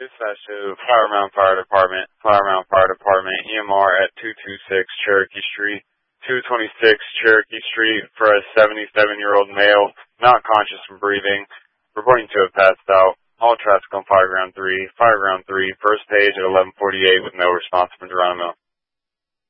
Dispatch to Flower Mound Fire Department, EMR at 226 Cherokee Street, 226 Cherokee Street for a 77-year-old male, not conscious and breathing, reporting to have passed out. All traffic on Fireground 3, first page at 11:48 with no response from Geronimo.